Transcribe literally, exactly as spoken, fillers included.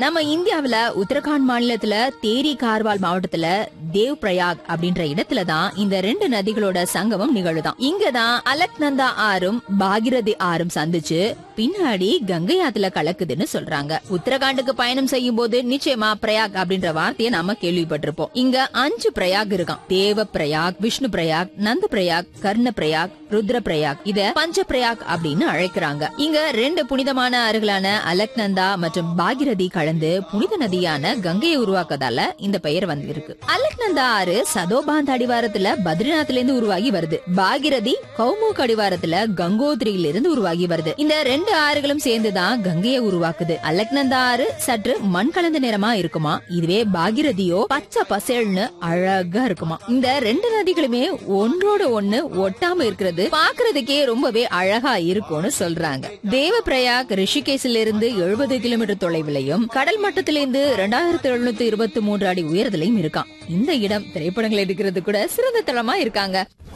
நம்ம இந்தியாவுல உத்தரகாண்ட் மாநிலத்துல தேரி கார்வால் மாவட்டத்துல தேவ் பிரயாக் அப்படின்ற இடத்துலதான் இந்த ரெண்டு நதிகளோட சங்கமம் நிகழுதான். இங்கதான் அலக்நந்தா ஆறும் பாகிரதி ஆறும் சந்திச்சு பின்னாடி கங்கை ஆத்துல கலக்குதுன்னு சொல்றாங்க. உத்தரகாண்டுக்கு பயணம் செய்யும் போது நிச்சயமா பிரயாக் அப்படின்ற வார்த்தையை நாம கேள்விப்பட்டிருப்போம். இங்க அஞ்சு பிரயாக் இருக்கான். தேவ பிரயாக், விஷ்ணு பிரயாக், நந்த பிரயாக், கர்ண பிரயாக், ருத்ர பிரயாக். இத பஞ்ச பிரயாக் அப்படின்னு அழைக்கிறாங்க. இங்க ரெண்டு புனிதமான ஆறுகளான அலக்நந்தா மற்றும் பாகிரதி கலந்து புனித நதியான கங்கையை உருவாக்கதால இந்த பெயர் வந்து இருக்கு. அலக்நந்தா ஆறு சதோபாந்த் அடிவாரத்துல பத்ரிநாத்ல இருந்து உருவாகி வருது. பாகிரதி கௌமுக் அடிவாரத்துல கங்கோத்ரியில இருந்து உருவாகி வருது. இந்த ரெண்டு ஆறுகளும் சேர்ந்துதான் கங்கையை உருவாக்குது. அலக்நந்தா ஆறு சற்று மண் கலந்த நிறமா இருக்குமா, இதுவே பாகிரதியோ பச்சை பசேல்னு அழகா இருக்குமா. இந்த ரெண்டு நதிகளுமே ஒன்றோட ஒண்ணு ஒட்டாம இருக்கிறது பாக்குறதுக்கே ரொம்பவே அழகா இருக்கும்னு சொல்றாங்க. தேவ பிரயாக் ரிஷிகேஷ்ல இருந்து எழுபது கிலோமீட்டர் தொலைவிலையும் கடல் மட்டத்திலிருந்து இரண்டாயிரத்தி எழுநூத்தி இருபத்தி மூன்று அடி உயரத்திலையும் இருக்கான். இந்த இடம் திரைப்படங்கள் எடுக்கிறது கூட சிறந்த தளமா இருக்காங்க.